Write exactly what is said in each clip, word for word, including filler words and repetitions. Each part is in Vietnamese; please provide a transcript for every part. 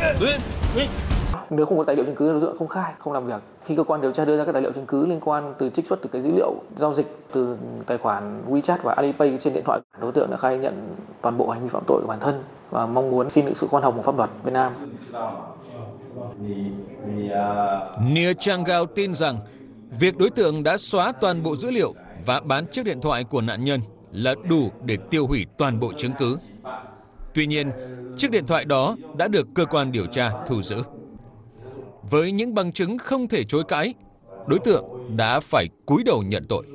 Nếu không có tài liệu chứng cứ, đối tượng không khai, không làm việc. Khi cơ quan điều tra đưa ra các tài liệu chứng cứ liên quan từ trích xuất từ cái dữ liệu giao dịch từ tài khoản WeChat và Alipay trên điện thoại, đối tượng đã khai nhận toàn bộ hành vi phạm tội của bản thân và mong muốn xin được sự khoan hồng của pháp luật Việt Nam. Nia Chang Gao tin rằng việc đối tượng đã xóa toàn bộ dữ liệu và bán chiếc điện thoại của nạn nhân là đủ để tiêu hủy toàn bộ chứng cứ. Tuy nhiên, chiếc điện thoại đó đã được cơ quan điều tra thu giữ. Với những bằng chứng không thể chối cãi, đối tượng đã phải cúi đầu nhận tội.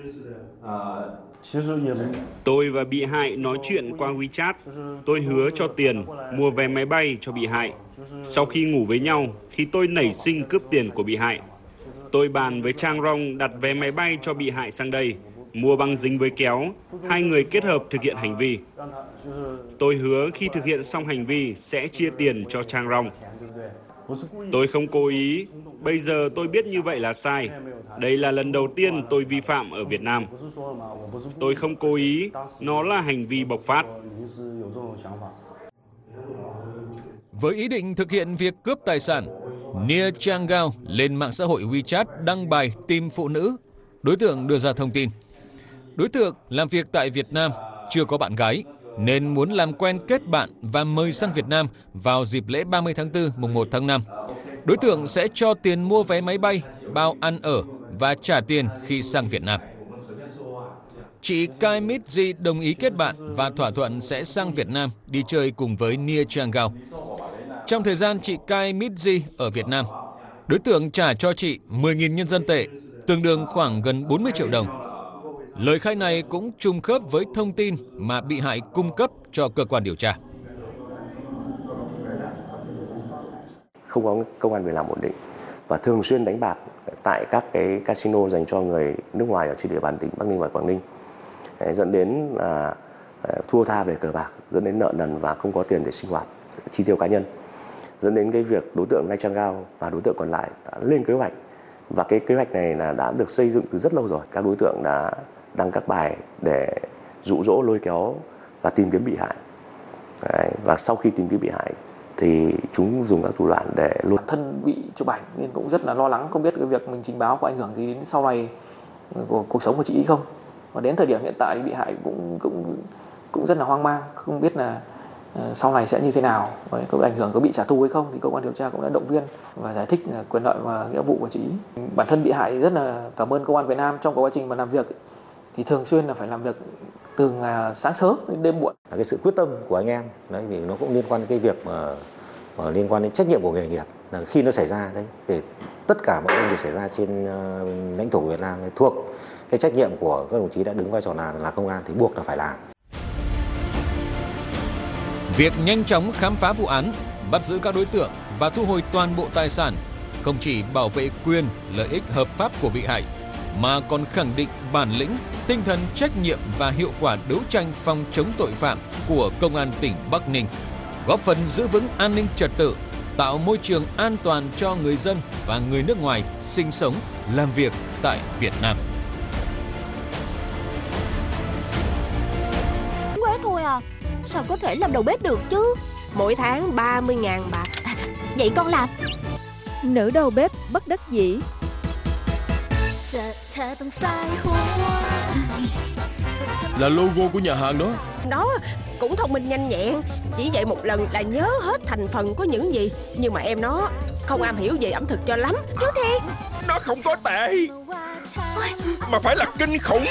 Tôi và bị hại nói chuyện qua WeChat. Tôi hứa cho tiền, mua vé máy bay cho bị hại. Sau khi ngủ với nhau, thì tôi nảy sinh cướp tiền của bị hại. Tôi bàn với Chang Rong đặt vé máy bay cho bị hại sang đây, mua băng dính với kéo, hai người kết hợp thực hiện hành vi. Tôi hứa khi thực hiện xong hành vi sẽ chia tiền cho Chang Rong. Tôi không cố ý, bây giờ tôi biết như vậy là sai. Đây là lần đầu tiên tôi vi phạm ở Việt Nam. Tôi không cố ý, nó là hành vi bộc phát. Với ý định thực hiện việc cướp tài sản, Nia Chang Gao lên mạng xã hội WeChat đăng bài tìm phụ nữ. Đối tượng đưa ra thông tin. Đối tượng làm việc tại Việt Nam, chưa có bạn gái, nên muốn làm quen kết bạn và mời sang Việt Nam vào dịp lễ ba mươi tháng tư mùng một tháng năm. Đối tượng sẽ cho tiền mua vé máy bay, bao ăn ở và trả tiền khi sang Việt Nam. Chị Kai Mitzi đồng ý kết bạn và thỏa thuận sẽ sang Việt Nam đi chơi cùng với Nia Chang Gao. Trong thời gian chị Kai Mitzi ở Việt Nam, đối tượng trả cho chị mười nghìn nhân dân tệ, tương đương khoảng gần bốn mươi triệu đồng. Lời khai này cũng trùng khớp với thông tin mà bị hại cung cấp cho cơ quan điều tra. Không có công ăn việc làm ổn định và thường xuyên đánh bạc tại các cái casino dành cho người nước ngoài ở trên địa bàn tỉnh Bắc Ninh và Quảng Ninh, dẫn đến là thua tha về cờ bạc, dẫn đến nợ nần và không có tiền để sinh hoạt, chi tiêu cá nhân, dẫn đến cái việc đối tượng Nia Chang Gao và đối tượng còn lại đã lên kế hoạch, và cái kế hoạch này là đã được xây dựng từ rất lâu rồi. Các đối tượng đã đăng các bài để dụ dỗ, lôi kéo và tìm kiếm bị hại. Đấy, và sau khi tìm kiếm bị hại thì chúng dùng các thủ đoạn để lôi. Bản thân bị chụp ảnh nên cũng rất là lo lắng, không biết cái việc mình trình báo có ảnh hưởng gì đến sau này của cuộc sống của chị không. Và đến thời điểm hiện tại bị hại cũng cũng cũng rất là hoang mang, không biết là uh, sau này sẽ như thế nào, và có ảnh hưởng có bị trả thù hay không, thì cơ quan điều tra cũng đã động viên và giải thích là quyền lợi và nghĩa vụ của chị. Bản thân bị hại rất là cảm ơn công an Việt Nam trong quá trình mà làm việc thì thường xuyên là phải làm việc từ sáng sớm đến đêm muộn. Cái sự quyết tâm của anh em đấy, vì nó cũng liên quan đến cái việc mà, mà liên quan đến trách nhiệm của nghề nghiệp, là khi nó xảy ra đấy, để tất cả mọi công việc xảy ra trên uh, lãnh thổ của Việt Nam thuộc cái trách nhiệm của các đồng chí đã đứng vai trò là là công an thì buộc là phải làm. Việc nhanh chóng khám phá vụ án, bắt giữ các đối tượng và thu hồi toàn bộ tài sản không chỉ bảo vệ quyền, lợi ích hợp pháp của bị hại, mà còn khẳng định bản lĩnh, tinh thần trách nhiệm và hiệu quả đấu tranh phòng chống tội phạm của Công an tỉnh Bắc Ninh, góp phần giữ vững an ninh trật tự, tạo môi trường an toàn cho người dân và người nước ngoài sinh sống, làm việc tại Việt Nam. Quá thôi à, sao có thể làm đầu bếp được chứ? Mỗi tháng ba mươi ngàn bạc. À, vậy con làm. Nữ đầu bếp bất đắc dĩ. Là logo của nhà hàng đó. Đó cũng thông minh nhanh nhẹn, chỉ dạy một lần là nhớ hết thành phần có những gì. Nhưng mà em nó không am hiểu về ẩm thực cho lắm. Chú Thiệt, nó không có tệ mà phải là kinh khủng.